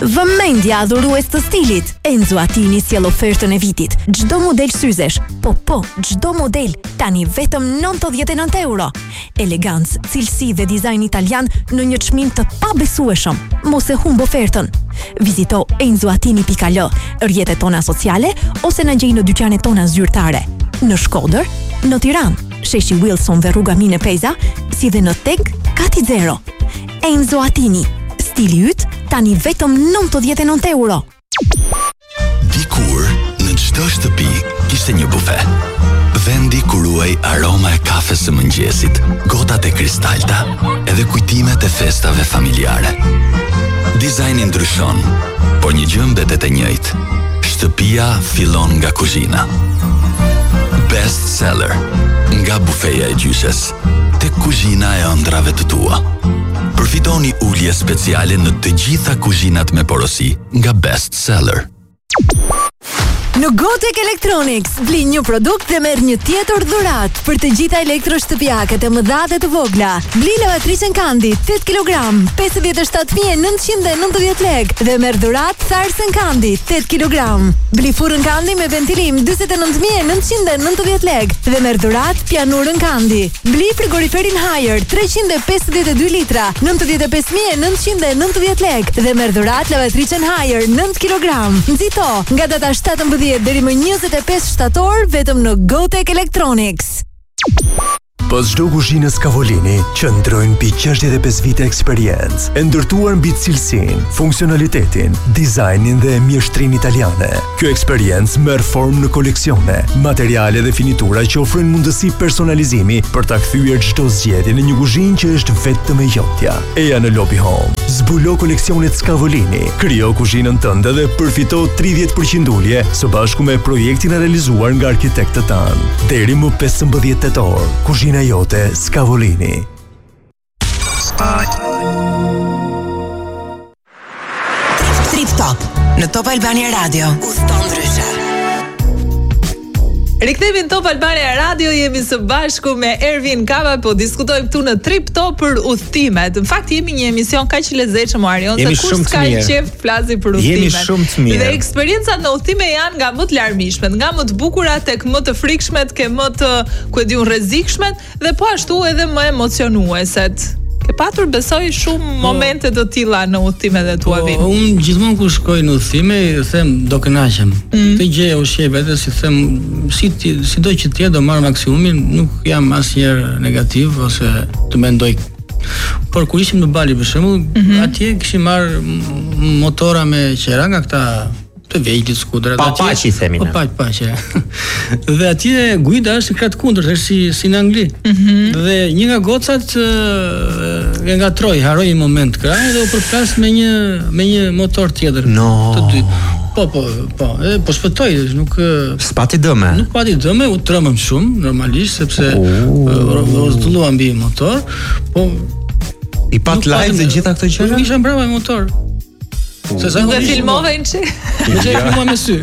Vëmendja adhurues të stilit. Enzo Attini sjell ofertën e vitit. Çdo model syzesh, çdo model tani vetëm 99 euro. Elegancë, cilësi dhe dizajn italian në një çmim të pabesueshëm. Mos e humb ofertën. Vizito enzoatini.al, rrjetet tona sociale ose na gjej në dyqanet tona zyrtare. Në Shkodër, në Tiranë, sheshi Wilson dhe rruga Mine Peza, si dhe në Teg Kati Zero. Enzo Attini, stili yt tani vetëm 99 euro. Dikur, në çdo shtëpi kishte një bufe. Vendi ku ruaj aroma e kafes së mëngjesit, gotat e kristalta, edhe kujtimet e festave familjare. Dizajni ndryshon, por një gjë mbetet e njëjtë. Shtëpia fillon nga kuzhina. Best seller, nga bufeja e gjyshes, tek kuzhina e ëndrave të tua. Përfitoni ulje speciale në të gjitha kuzhinat me porosi nga Best Seller. Në Gotek Electronics, bli një produkt dhe merr një tjetër dhuratë për të gjitha elektroshtëpiaket e mëdha dhe të vogla. Bli lavatricën Kandi 8 kg, 57.990 lekë dhe merr dhuratë tharsën Kandi 8 kg. Bli furrën Kandi me ventilim 49.990 lekë dhe merr dhuratë pianurën Kandi. Bli frigoriferin Haier 352 litra 95.990 lekë dhe merr dhuratë lavatricën Haier 9 kg. Nxito nga data 17 deri më 25 shtator vetëm në Gotek Electronics. Pas çdo kuzhine Scavolini qëndrojnë mbi 65 vite eksperiencë, e ndërtuar mbi cilësinë, funksionalitetin, dizajnin dhe mjeshtrinë italiane. Kjo eksperiencë merr formë në koleksione, materiale dhe finitura që ofrojnë mundësi personalizimi për ta kthyer çdo zgjedhje në një kuzhinë që është vetëm e jotja. Eja në Lobby Home. Zbulo koleksionet Scavolini, krijo kuzhinën tënde dhe përfito 30% ulje së bashku me projektin e realizuar nga arkitektët tanë. Deri më 15 tetor, kuzhina jote Scavolini. Trip Top në Top Albania Radio. Udhton ndryshe. Rikthehemi në Top Albania Radio, jemi së bashku me Ervin Kava, po diskutojmë këtu në Trip Top për udhëtimet. Në fakt jemi një emision kaq i lezetshëm Arion, se kush ka qejf flasi për udhëtimet. Jemi shumë të mirë. Dhe eksperiencat në udhëtime janë nga më të larmishmet, nga më të bukura tek më të frikshmet, ke më të, ku e diun, rrezikshmet dhe po ashtu edhe më emocionueset. Ke patur besoj shumë momente të tilla në udhëtimet e tua vini. Unë gjithmonë kur shkoj në udhëtime, them do kënaqem. Këtë gjë u sheh vetë si them, sido që të jetë do marr maksimumin, nuk jam asnjëherë negativ ose të mendoj. Por kur ishim në Bali për shembull, atje kishim marr motora me qera nga këta të vegjël skutera. Papaqi themi ne. Papaqi. Dhe atje guida është krah kundërt, është si në Angli. Dhe një nga gocat e ngatroi, harroi një moment krah dhe u përplas me një motor tjetër. Të dytë. Po shpëtoi, nuk s'pati dëme. Nuk pati dëme, u tremëm shumë normalisht sepse rrotullua mbi motor, po i pat live dhe gjitha këto gjëra. Isha brava me motor. Se zakonisht filmove në që? Në që e filmova me sy.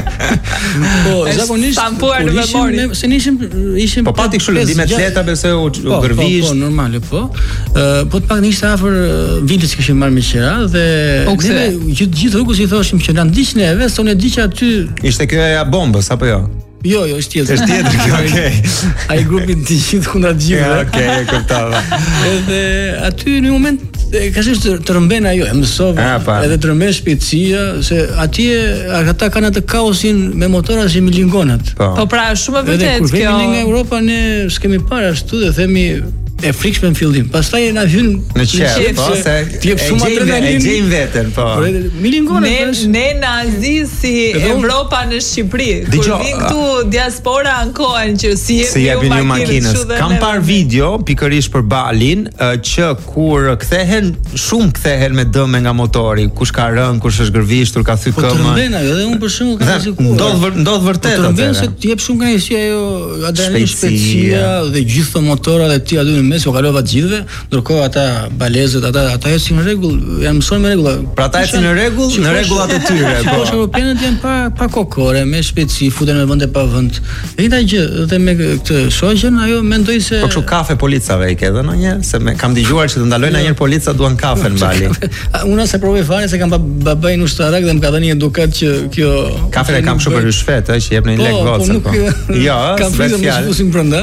Po, zakonisht stampuar në memori. Se ishim po pati kështu lëndime të lehta besoj u gërvisht. Po, normale, po. Po të pak ishte afër vitit që kishim marrë me qera dhe ne gjithë rrugës i thoshim që na ndiq neve, se unë e di që aty ishte kjo e bombës apo jo? Jo, është tjetër. Është tjetër kjo, okay. Ai grupi të gjithë kundra të gjithë. Okej, e kuptova. Edhe aty në moment ka qenë të rëmben ajo, e mësova. Edhe të rëmben shpejtësia, se atje ata kanë atë kaosin me motora si milingonat. Po pra, shumë e vërtet kjo. Kur vemi nga Europa ne s'kemi parë ashtu dhe themi e frikshme në fillim. Pastaj na hyn në qef, po se ti jep shumë adrenalinë. E gjejmë veten, po. Milingonat ne nazi si Evropa në Shqipëri. Kur vin këtu diaspora ankohen që si jepi një makinës. Kam parë video pikërisht për Balin që kur kthehen me dëme nga motori, kush ka rënë, kush është gërvishtur, ka thy këmbën. Po rëmbena, edhe unë për shembull kam sigurisht. Ndodh vërtet atë. Po rëmben se ti jep shumë kënaqësi ajo adrenalinë, shpejtësia dhe gjithë motorat e tij aty mes, u kalova të gjithëve, ndërkohë ata balezët, ata ecin në rregull, janë mësuar me rregulla. Pra ata ecin në rregull, në rregullat e tyre. Po europianët janë pa kokore, me shpejtësi, futen në vend e pa vend. E njëjta gjë, dhe me këtë shoqën, ajo mendoj se po kështu kafe policave i ke dhënë ndonjëherë, se kam dëgjuar që të ndalojnë ndonjëherë polica duan kafe në Bali. Unë se provoj fare se kam babain ushtarak dhe më ka dhënë edukat që kjo kafen e kam shumë për ryshfet, që jep në një lek gocë. Po. Jo, kam frikë të fusim brenda.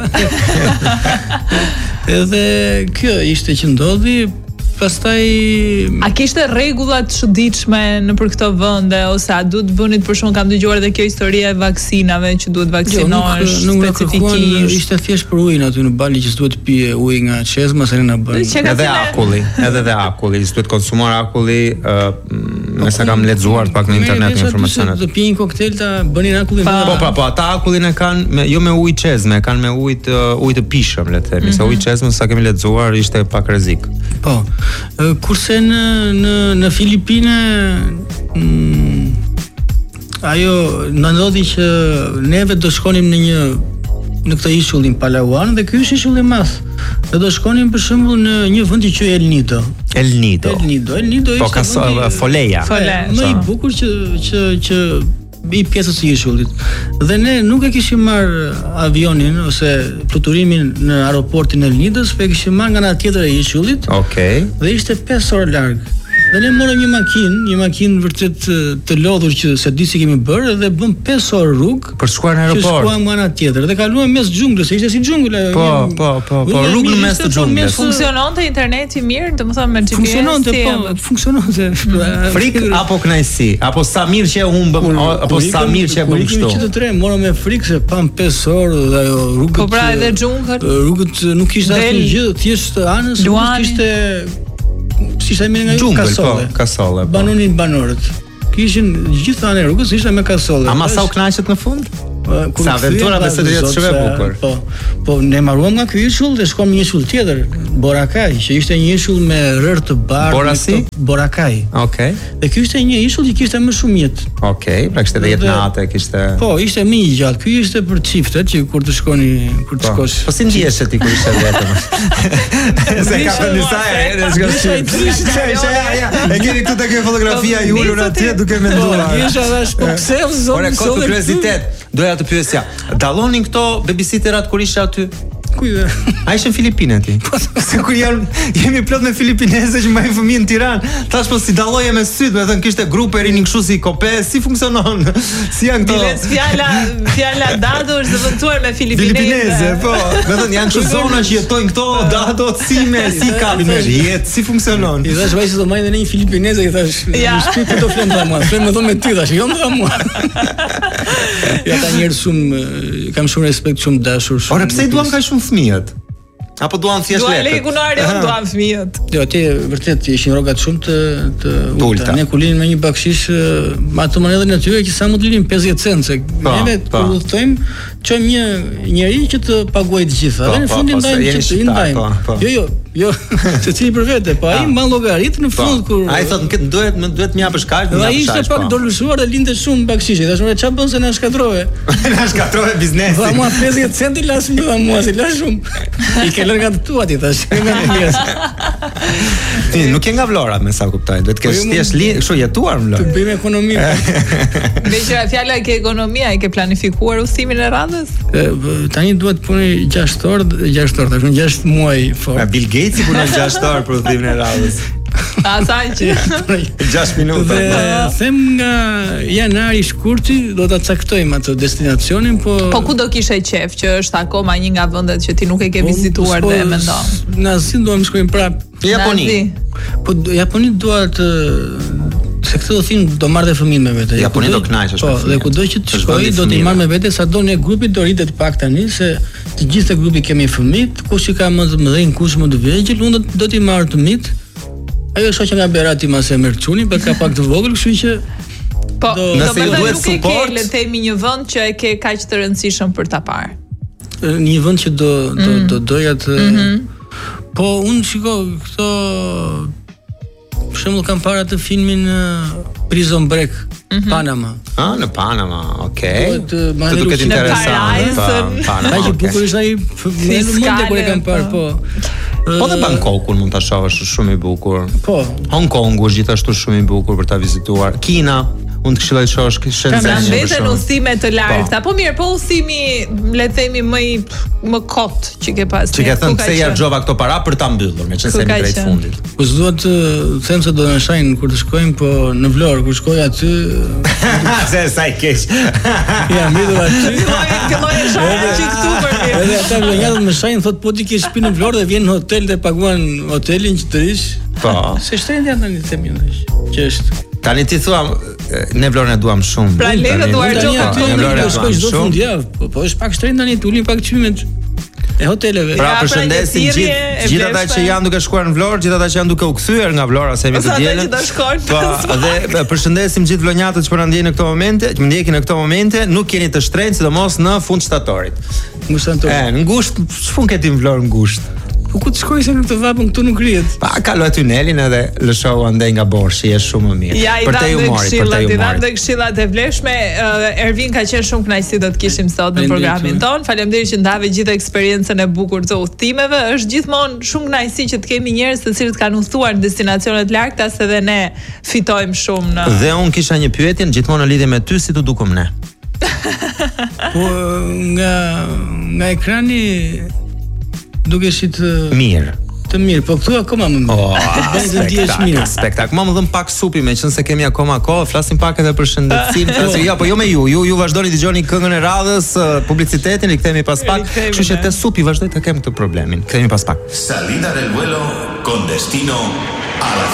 Edhe kjo ishte që ndodhi. Pastaj a kishte rregulla të çuditshme nëpër këto vende ose a duhet bënit për shkak kam dëgjuar edhe kjo historia e vaksinave që duhet vaksinohesh specifikisht. Ishte thjesht për ujin aty në Bali që s'duhet pije ujë nga çezma se na bën. Edhe akulli, s'duhet konsumuar akulli, me sa kam lexuar pak në internet në informacionet. Do pijin koktejl ta bënin akullin. Po, ata akullin e kanë jo me ujë çezme, kanë me ujë të pishëm, le të themi, se ujë çezme sa kemi lexuar ishte pak rrezik. Po. Kurse në Filipine ajo na ndodhi që neve do shkonim në këtë ishullin Palawan dhe ky është ishull i madh. Dhe do shkonim për shembull në një vend që quhet El Nido. Po ka foleja. Më i bukur që i pjesës së ishullit. Dhe ne nuk e kishim marr avionin ose fluturimin në aeroportin El Nidos, po e kishim marr nga ana tjetër e ishullit. Okej. Dhe ishte 5 orë larg. Dhe ne morëm një makinë vërtet të lodhur që se di si kemi bërë dhe bëm 5 orë rrugë për të shkuar në aeroport. Që shkuam ana tjetër dhe kaluam mes xhunglës, ishte si xhungla. Po, rrugë në mes të xhunglës. Funksiononte interneti mirë, domethënë me GPS. Funksiononte. Frikë apo kënaqësi, apo sa mirë që e humbëm, apo sa mirë që e bëm kështu. Që të tre morëm me frikë se pam 5 orë dhe ajo rrugët. Po pra edhe xhungët. Rrugët nuk kishte asnjë gjë, thjesht anës kishte si ishte me nga kasolle. Banonin banorët. Kishin gjithë anë rrugës ishte me kasolle. Ama sa u kënaqet në fund? Sa aventura besoj të jetë shumë e bukur. Po ne marruam nga ky ishull dhe shkojmë në një ishull tjetër, Boracay, që ishte një ishull me rër të bardhë, Boracay. Okej. Dhe ky ishte një ishull që kishte më shumë jetë. Okej, pra kishte edhe jetë natë, kishte. Po, ishte më i gjatë. Ky ishte për çiftet që kur të shkosh. Po si ndihesh ti kur ishe vetëm? Se ka thënë disa herë, ja. E keni këtu tek fotografia e ulur atje duke menduar. Isha dash po pse zonë për kuriozitet. Doja të pyesja, dallonin këto babysitterat kur ishe aty? Kujde? A ishin në Filipinë ti? Se kur jemi plot me filipineze që mbajnë fëmijë në Tiranë, tash po si dalloje me syt, do të thënë kishte grupe rini kështu si kope, si funksionon? Si janë këto? Diles fjala dado është zëvendësuar me filipineze. Po, do të thënë janë kështu zona që jetojnë këto dado si kapin me jetë, si funksionon? I thash vajzë do marrë në një filipineze, i thash, "Në shtëpi do flen mua, flen më thonë me ty tash, jo më dha mua." Ja ta njerëz shumë kam shumë respekt, shumë dashur. Ora pse i duan kaq shumë fëmijët? Apo duan thjesht lekë? Duan legunare, duan fëmijët. Jo, atje vërtet ishin rrogat shumë të ulta. Ne kulin me një bakshish, ato më edhe natyrë që sa mund të linim 50 cent, se ne kur udhtojmë, çojmë një njerëz që të paguajë të gjitha. Dhe në fundin ndajmë. Jo, secili për vete, po ai mban llogarit në fund kur ai thotë duhet më japësh kaq, më japësh kaq. Ai ishte pak dolëshuar dhe linte shumë bakshish. Tash më çfarë bën se na shkatrove? Na shkatrove biznesi. Dha mua 50 cent i las mua, si la shumë. I ke lënë nga tu aty tash, nga njerëz. Ti nuk je nga Vlora, me sa kuptoj. Duhet të kesh thjesht kështu jetuar në Vlorë. Të bëjmë ekonomi. Meqenëse fjala e ke ekonomia, ai ke planifikuar udhëtimin e radhës? Tani duhet puni 6 orë, tash 6 muaj fort. Bill Gates punon 6 orë për udhëtimin e radhës. Asaj që 6 minuta. Dhe them nga janari shkurti do ta caktojmë atë destinacionin, po ku do kishe qef që është akoma një nga vendet që ti nuk e ke vizituar dhe e mendon? Në Azi do të shkojmë prapë. Japoni. Po Japoni dua të se këtë do thim do marrë dhe fëmijën me vete. Japoni do kënaqesh me fëmijën. Po, dhe kudo që të shkoj do t'i marr me vete, sado ne grupi do rritet pak tani se të gjithë grupi kemi fëmijë, kush i ka më të mëdhenj, kush më të vegjël, unë do t'i marr të mit. Ajo shoqja nga Berati mas e merçuni, për ka pak të vogël, kështu që po, nëse ju duhet suport, le të themi një vend që e ke kaq të rëndësishëm për ta parë. Një vend që do doja të po unë shiko këto për shembull kam parë atë filmin Prison Break, Panama. Në Panama, okay. Të duket interesant. Panama. Ai që bukur është ai, më mund të kur e kam parë, po. Po dhe Bangkokun mund ta shohësh, është shumë i bukur. Po. Hong Kongu është gjithashtu shumë i bukur për ta vizituar. Kina, unë të këshilloj të shohësh Shenzhen. Mbeten udhëtime të larta. Po mirë, po udhëtimi, le të themi më kot që ke pas. Që ke thënë pse ja harxova këto para për ta mbyllur, meqense jemi drejt fundit. Po s'dua të them se do na shajnë kur të shkojmë, po në Vlorë kur shkoj aty se sa i keq. Ja, mbyllur aty. Filloi të shajnë që këtu për mirë. Edhe ata vlonjatët më shajnë, thotë po ti ke shtëpi në Vlorë dhe vjen në hotel dhe paguan hotelin që të rish. Po. Se shtrenjtë janë tani themi unë. Që është. Tani ti thua ne Vlorën e duam shumë. Pra lekët u harxova aty në Vlorë shkoj çdo fundjavë, po është pak shtrenjtë tani, tulin pak çmimet e hoteleve. Pra përshëndesim gjithë ata që janë duke shkuar në Vlorë, gjithë ata që janë duke u kthyer nga Vlora se jemi të dielën. Po, dhe përshëndesim gjithë vlonjatët që po na ndjejnë në këto momente, që më ndjekin në këto momente, nuk jeni të shtrenjtë, sidomos në fund shtatorit. Ngusht, ç'fun ke ti në Vlorë ngusht? Po ku të shkoj se në këtë vapën këtu nuk rihet. Pa kaloj tunelin edhe lëshova andej nga borshi, është shumë më mirë. Ja, për te humorit, i dam dhe këshillat e vlefshme. Ervin ka qenë shumë kënaqësi do të kishim sot në programin ton. Faleminderit që ndave gjithë eksperiencën e bukur të udhëtimeve. Është gjithmonë shumë kënaqësi që të kemi njerëz të cilët kanë udhëtuar në destinacione të larta, se dhe ne fitojmë shumë në. Dhe un kisha një pyetje gjithmonë në lidhje me ty, si të dukum ne. Po nga ekrani duke si të mirë. Të mirë, po këtu akoma më mirë. Bën të ndihesh mirë. Spektak. Më dhëm pak supi, meqense kemi akoma kohë, flasim pak edhe për shëndetësim. Jo, po jo me ju. Ju vazhdoni dëgjoni këngën e radhës, publicitetin, i kthehemi pas pak. Kështu që te supi vazhdoj të kem këtë problemin. Kthehemi pas pak. Salida del vuelo con destino a la